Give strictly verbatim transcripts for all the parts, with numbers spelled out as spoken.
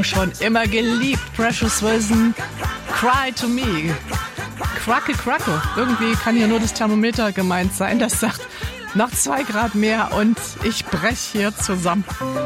Song schon immer geliebt. Precious Wilson, Cry to Me. Kracke, kracke. Irgendwie kann hier nur das Thermometer gemeint sein, das sagt noch zwei Grad mehr und ich brech hier zusammen.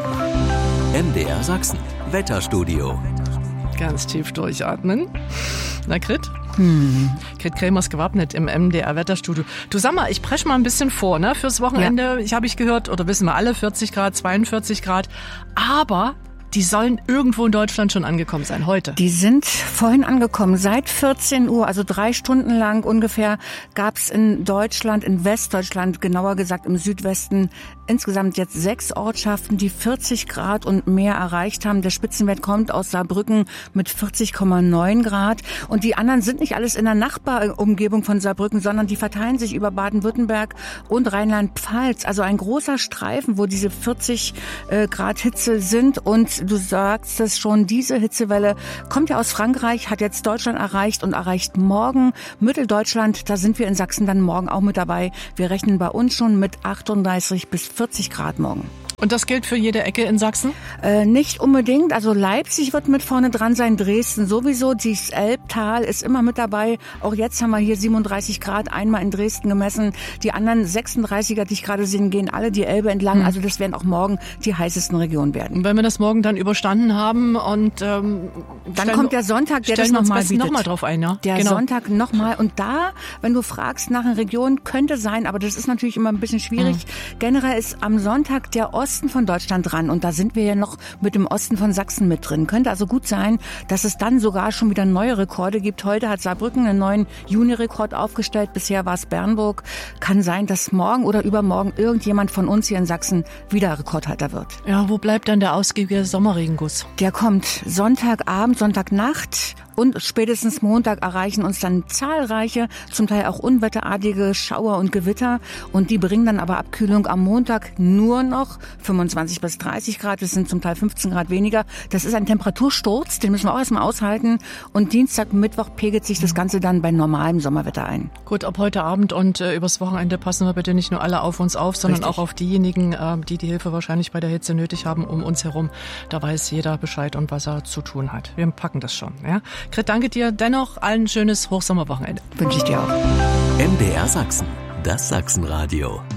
M D R Sachsen, Wetterstudio. Ganz tief durchatmen. Na, Grit? Hm. Grit Kremers gewappnet im M D R Wetterstudio. Du, sag mal, ich presche mal ein bisschen vor, ne? Fürs Wochenende, ja. Ich habe ich gehört, oder wissen wir alle, vierzig Grad, zweiundvierzig Grad. Aber die sollen irgendwo in Deutschland schon angekommen sein, heute. Die sind vorhin angekommen. Seit vierzehn Uhr, also drei Stunden lang ungefähr, gab es in Deutschland, in Westdeutschland, genauer gesagt im Südwesten, insgesamt jetzt sechs Ortschaften, die vierzig Grad und mehr erreicht haben. Der Spitzenwert kommt aus Saarbrücken mit vierzig Komma neun Grad. Und die anderen sind nicht alles in der Nachbarumgebung von Saarbrücken, sondern die verteilen sich über Baden-Württemberg und Rheinland-Pfalz. Also ein großer Streifen, wo diese vierzig Grad Hitze sind. Und du sagst es schon, diese Hitzewelle kommt ja aus Frankreich, hat jetzt Deutschland erreicht und erreicht morgen Mitteldeutschland. Da sind wir in Sachsen dann morgen auch mit dabei. Wir rechnen bei uns schon mit achtunddreißig bis vierzig Grad morgen. Und das gilt für jede Ecke in Sachsen? Äh, nicht unbedingt. Also Leipzig wird mit vorne dran sein, Dresden sowieso. Das Elbtal ist immer mit dabei. Auch jetzt haben wir hier siebenunddreißig Grad einmal in Dresden gemessen. Die anderen sechsunddreißiger, die ich gerade sehe, gehen alle die Elbe entlang. Hm. Also das werden auch morgen die heißesten Regionen werden. Und wenn wir das morgen dann überstanden haben und ähm, dann kommt der Sonntag, der das nochmal bietet. Noch mal drauf ein, ja? Der genau. Sonntag nochmal. Und da, wenn du fragst nach einer Region, könnte sein, aber das ist natürlich immer ein bisschen schwierig. Hm. Generell ist am Sonntag der Osten von Deutschland dran und da sind wir ja noch mit dem Osten von Sachsen mit drin. Könnte also gut sein, dass es dann sogar schon wieder neue Rekorde gibt. Heute hat Saarbrücken einen neuen Juni-Rekord aufgestellt. Bisher war es Bernburg. Kann sein, dass morgen oder übermorgen irgendjemand von uns hier in Sachsen wieder Rekordhalter wird. Ja, wo bleibt dann der ausgiebige Sommerregenguss? Der kommt Sonntagabend, Sonntagnacht. Und spätestens Montag erreichen uns dann zahlreiche, zum Teil auch unwetterartige Schauer und Gewitter. Und die bringen dann aber Abkühlung am Montag nur noch fünfundzwanzig bis dreißig Grad. Das sind zum Teil fünfzehn Grad weniger. Das ist ein Temperatursturz, den müssen wir auch erstmal aushalten. Und Dienstag, Mittwoch pegelt sich das Ganze dann bei normalem Sommerwetter ein. Gut, ab heute Abend und äh, übers Wochenende passen wir bitte nicht nur alle auf uns auf, sondern Richtig. auch auf diejenigen, äh, die die Hilfe wahrscheinlich bei der Hitze nötig haben um uns herum. Da weiß jeder Bescheid und was er zu tun hat. Wir packen das schon, ja. Grit, danke dir. Dennoch allen ein schönes Hochsommerwochenende. Wünsche ich dir auch. M D R Sachsen, das Sachsenradio.